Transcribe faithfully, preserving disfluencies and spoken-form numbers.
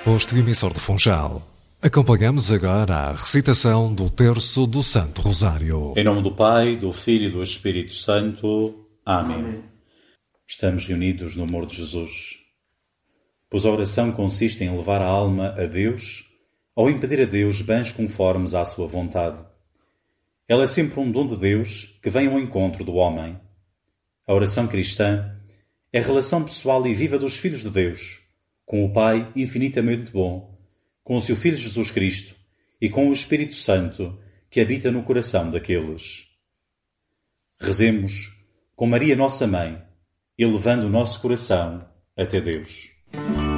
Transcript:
posto emissor de Funchal. Acompanhamos agora a recitação do terço do Santo Rosário. Em nome do Pai, do Filho e do Espírito Santo. Amém. Amém. Estamos reunidos no amor de Jesus, pois a oração consiste em levar a alma a Deus ou impedir a Deus bens conformes à sua vontade. Ela é sempre um dom de Deus que vem ao encontro do homem. A oração cristã é a relação pessoal e viva dos filhos de Deus, com o Pai infinitamente bom, com o seu Filho Jesus Cristo e com o Espírito Santo que habita no coração daqueles. Rezemos com Maria, nossa Mãe, elevando o nosso coração até Deus.